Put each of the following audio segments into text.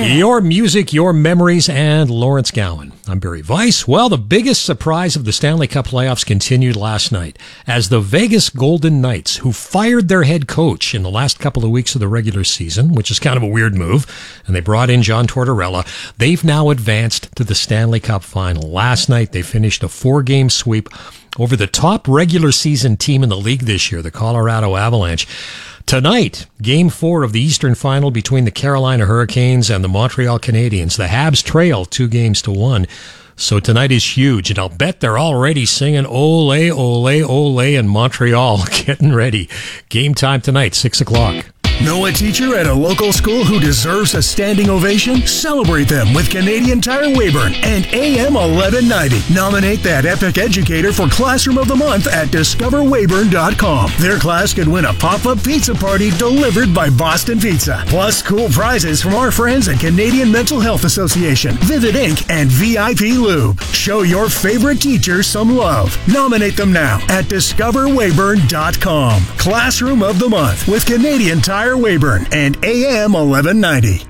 Your music, your memories, and Lawrence Gowan. I'm Barry Weiss. Well, the biggest surprise of the Stanley Cup playoffs continued last night as the Vegas Golden Knights, who fired their head coach in the last couple of weeks of the regular season, which is kind of a weird move, and they brought in John Tortorella, they've now advanced to the Stanley Cup final. Last night, they finished a 4-game sweep over the top regular season team in the league this year, the Colorado Avalanche. Tonight, Game 4 of the Eastern Final between the Carolina Hurricanes and the Montreal Canadiens. The Habs trail 2-1. So tonight is huge, and I'll bet they're already singing Ole, Ole, Ole in Montreal, getting ready. Game time tonight, 6 o'clock. Know a teacher at a local school who deserves a standing ovation? Celebrate them with Canadian Tire Weyburn and AM 1190. Nominate that epic educator for Classroom of the Month at discoverweyburn.com. Their class could win a pop-up pizza party delivered by Boston Pizza. Plus cool prizes from our friends at Canadian Mental Health Association, Vivid Inc., and VIP Lube. Show your favorite teacher some love. Nominate them now at discoverweyburn.com. Classroom of the Month with Canadian Tire Weyburn and AM 1190.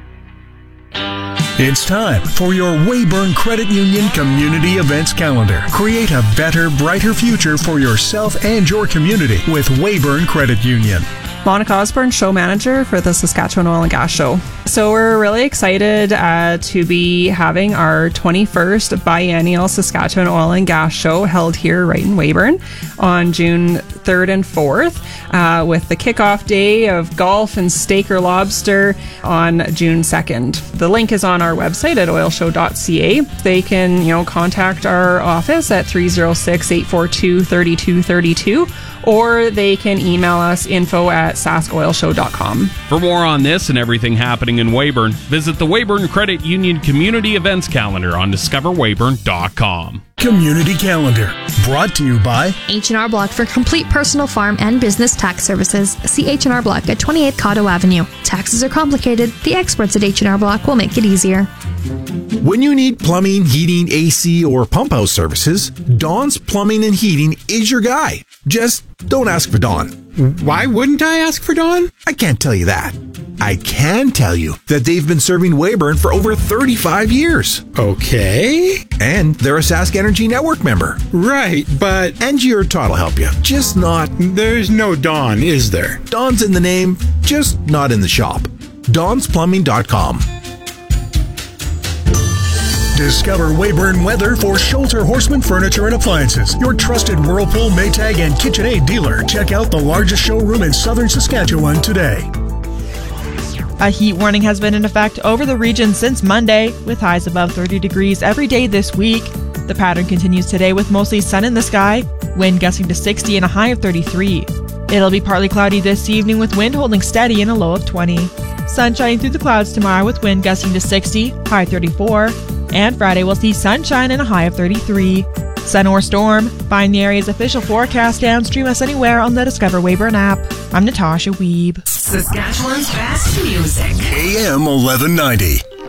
It's time for your Weyburn Credit Union Community Events Calendar. Create a better, brighter future for yourself and your community with Weyburn Credit Union. Monica Osborne, show manager for the Saskatchewan Oil and Gas Show. So we're really excited to be having our 21st biennial Saskatchewan Oil and Gas Show held here right in Weyburn on June 3rd and 4th with the kickoff day of golf and steak or lobster on June 2nd. The link is on our website at oilshow.ca. They can, contact our office at 306-842-3232, or they can email us info@saskoilshow.com. For more on this and everything happening in Weyburn, visit the Weyburn Credit Union Community Events Calendar on discoverweyburn.com. Community Calendar, brought to you by H&R Block for complete personal farm and business tax services. See H&R Block at 28 Cotto Avenue. Taxes are complicated. The experts at H&R Block will make it easier. When you need plumbing, heating, AC, or pump house services, Dawn's Plumbing and Heating is your guy. Just don't ask for Dawn. Why wouldn't I ask for Dawn? I can't tell you that. I can tell you that they've been serving Weyburn for over 35 years. Okay. And they're a Sask Energy Network member. Right, but... Angie or Todd will help you. Just not... There's no Dawn, is there? Dawn's in the name, just not in the shop. Dawn'sPlumbing.com. Discover Weyburn Weather for Schulter Horseman Furniture and Appliances, your trusted Whirlpool, Maytag, and KitchenAid dealer. Check out the largest showroom in southern Saskatchewan today. A heat warning has been in effect over the region since Monday, with highs above 30 degrees every day this week. The pattern continues today with mostly sun in the sky, wind gusting to 60 and a high of 33. It'll be partly cloudy this evening with wind holding steady and a low of 20. Sun shining through the clouds tomorrow with wind gusting to 60, high 34. And Friday we'll see sunshine and a high of 33. Sun or storm, find the area's official forecast and stream us anywhere on the Discover Weyburn app. I'm Natasha Wiebe. Saskatchewan's best music. AM 1190.